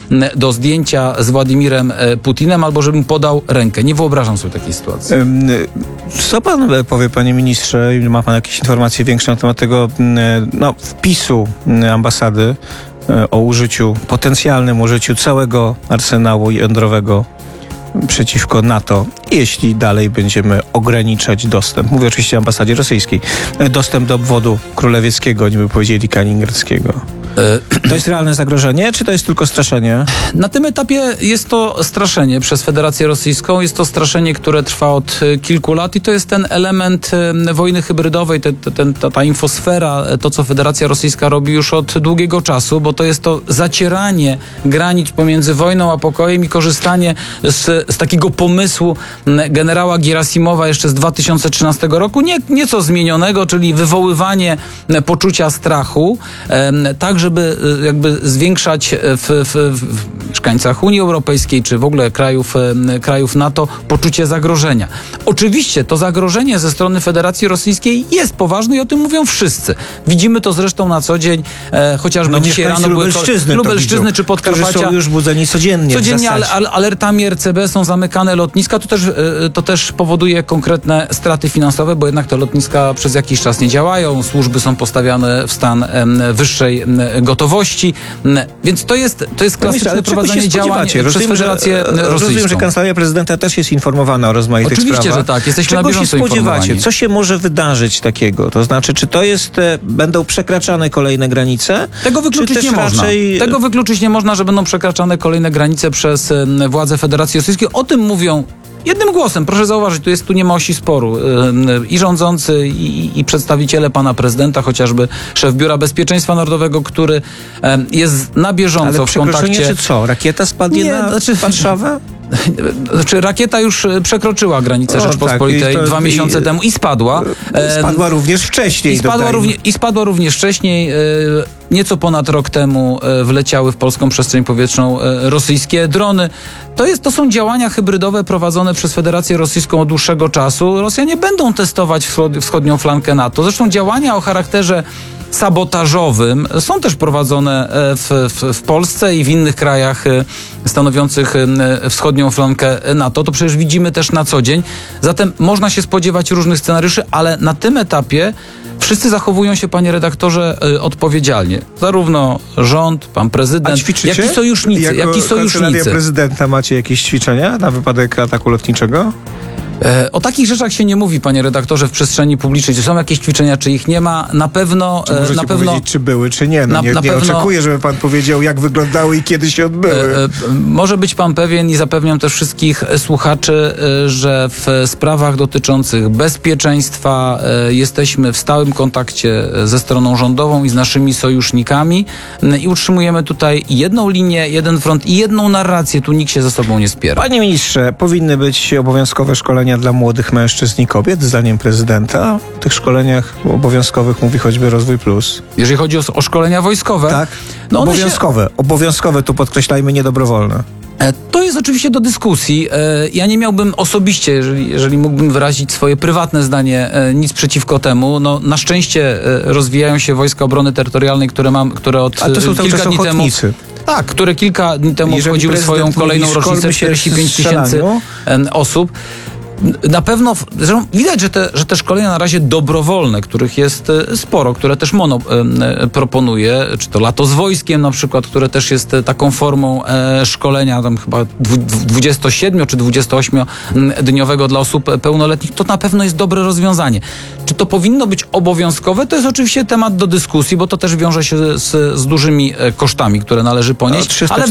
do zdjęcia z Władimirem Putinem albo żebym podał rękę. Nie wyobrażam sobie takiej sytuacji. Co pan powie, panie ministrze? Ma pan jakieś informacje większe na temat tego wpisu ambasady o potencjalnym użyciu całego arsenału jądrowego przeciwko NATO, jeśli dalej będziemy ograniczać dostęp, mówię oczywiście o ambasadzie rosyjskiej, dostęp do obwodu królewieckiego, oni by powiedzieli kaliningradzkiego. To jest realne zagrożenie, czy to jest tylko straszenie? Na tym etapie jest to straszenie przez Federację Rosyjską. Jest to straszenie, które trwa od kilku lat i to jest ten element wojny hybrydowej, ta infosfera, to co Federacja Rosyjska robi już od długiego czasu, bo to jest to zacieranie granic pomiędzy wojną a pokojem i korzystanie z takiego pomysłu generała Gierasimowa jeszcze z 2013 roku, nieco zmienionego, czyli wywoływanie poczucia strachu, tak żeby jakby zwiększać w mieszkańcach Unii Europejskiej czy w ogóle krajów NATO poczucie zagrożenia. Oczywiście to zagrożenie ze strony Federacji Rosyjskiej jest poważne i o tym mówią wszyscy. Widzimy to zresztą na co dzień, chociażby dzisiaj rano były Lubelszczyzny czy Podkarpacia. Którzy są już budzeni codziennie. Codziennie alertami RCB są zamykane lotniska. To też powoduje konkretne straty finansowe, bo jednak te lotniska przez jakiś czas nie działają. Służby są postawiane w stan wyższej gotowości. Więc to jest klasyczne prowadzenie działań przez Federację Rosyjską. Rozumiem, że Kancelaria Prezydenta też jest informowana o rozmaitych sprawach. Oczywiście, że tak. Jesteśmy na bieżąco informowani. Co się może wydarzyć takiego? To znaczy, czy to będą przekraczane kolejne granice? Tego wykluczyć nie można. Tego wykluczyć nie można, że będą przekraczane kolejne granice przez władze Federacji Rosyjskiej. O tym mówią jednym głosem. Proszę zauważyć, tu nie ma osi sporu. I rządzący, i przedstawiciele pana prezydenta, chociażby szef Biura Bezpieczeństwa Narodowego, który jest na bieżąco w kontakcie. Czy co? Rakieta spadnie na Warszawę? Rakieta już przekroczyła granicę Rzeczpospolitej 2 miesiące temu i spadła. Spadła również wcześniej. I spadła również wcześniej. Nieco ponad rok temu wleciały w polską przestrzeń powietrzną rosyjskie drony. To są działania hybrydowe prowadzone przez Federację Rosyjską od dłuższego czasu. Rosjanie będą testować wschodnią flankę NATO. Zresztą działania o charakterze sabotażowym są też prowadzone w Polsce i w innych krajach stanowiących wschodnią flankę NATO. To przecież widzimy też na co dzień. Zatem można się spodziewać różnych scenariuszy, ale na tym etapie wszyscy zachowują się, panie redaktorze, odpowiedzialnie. Zarówno rząd, pan prezydent, jak i sojusznicy. Kancelaria Prezydenta macie jakieś ćwiczenia na wypadek ataku lotniczego? O takich rzeczach się nie mówi, panie redaktorze, w przestrzeni publicznej. Czy są jakieś ćwiczenia, czy ich nie ma? Na pewno... Czy możecie powiedzieć, czy były, czy nie? Nie oczekuję, żeby pan powiedział, jak wyglądały i kiedy się odbyły. Może być pan pewien i zapewniam też wszystkich słuchaczy, że w sprawach dotyczących bezpieczeństwa jesteśmy w stałym kontakcie ze stroną rządową i z naszymi sojusznikami i utrzymujemy tutaj jedną linię, jeden front i jedną narrację. Tu nikt się ze sobą nie spiera. Panie ministrze, powinny być obowiązkowe szkolenia dla młodych mężczyzn i kobiet, zdaniem prezydenta. W tych szkoleniach obowiązkowych mówi choćby Rozwój Plus. Jeżeli chodzi o szkolenia wojskowe? Tak, obowiązkowe, tu podkreślajmy, nie dobrowolne. To jest oczywiście do dyskusji. Ja nie miałbym osobiście, jeżeli mógłbym wyrazić swoje prywatne zdanie, nic przeciwko temu. No, na szczęście rozwijają się Wojska Obrony Terytorialnej, które od kilka dni temu... Tak, które kilka dni temu obchodziły swoją kolejną rocznicę, 45 000 osób. Na pewno, zresztą widać, że te szkolenia na razie dobrowolne, których jest sporo, które też MONO proponuje, czy to Lato z Wojskiem na przykład, które też jest taką formą szkolenia, tam chyba 27 czy 28-dniowego dla osób pełnoletnich, to na pewno jest dobre rozwiązanie. Czy to powinno być obowiązkowe? To jest oczywiście temat do dyskusji, bo to też wiąże się z dużymi kosztami, które należy ponieść. Ale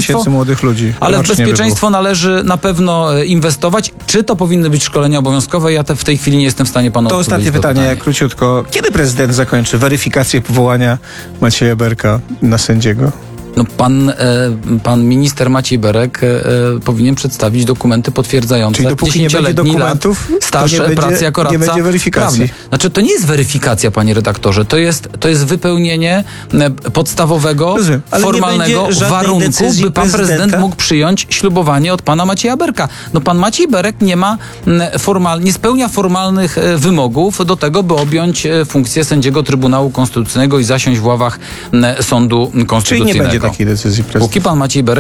w bezpieczeństwo należy na pewno inwestować. Czy to powinny być szkolenia obowiązkowe? Ja w tej chwili nie jestem w stanie panu odpowiedzieć. To ostatnie pytanie, króciutko. Kiedy prezydent zakończy weryfikację powołania Macieja Berka na sędziego? No, pan minister Maciej Berek powinien przedstawić dokumenty potwierdzające. Czyli dopóki nie będzie dokumentów, staż pracy jako radca nie będzie weryfikacji. Prawny. Znaczy, to nie jest weryfikacja, panie redaktorze. To jest wypełnienie podstawowego, formalnego warunku, by pan prezydent mógł przyjąć ślubowanie od pana Macieja Berka. No, pan Maciej Berek nie spełnia formalnych wymogów do tego, by objąć funkcję sędziego Trybunału Konstytucyjnego i zasiąść w ławach Sądu Konstytucyjnego. Czyli nie będzie takiej decyzji prezydenta. Póki pan Maciej Berek